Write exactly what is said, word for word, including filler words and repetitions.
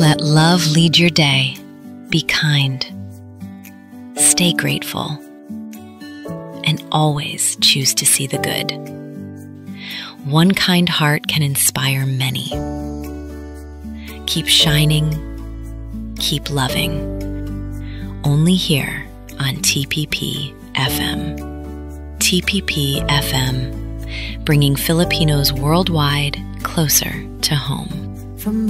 Let love lead your day. Be kind. Stay grateful. And always choose to see the good. One kind heart can inspire many. Keep shining. Keep loving. Only here on T P P F M. T P P F M, bringing Filipinos worldwide closer to home. From